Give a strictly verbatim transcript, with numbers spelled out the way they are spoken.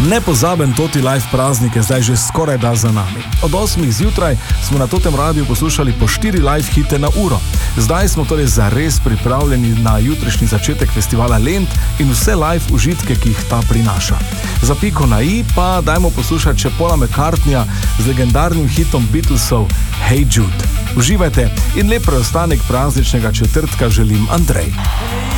Nepozaben Toti Live praznik je zdaj že skoraj da za nami. Od osmih zjutraj smo na Totem radiju poslušali po štiri live hite na uro. Zdaj smo torej zares pripravljeni na jutrišnji začetek festivala Lent in vse live užitke, ki jih ta prinaša. Za piko na i pa dajmo poslušati še Paula McCartneyja z legendarnim hitom Beatlesov Hey Jude. Uživajte in lep preostanek prazničnega četrtka želim Andrej.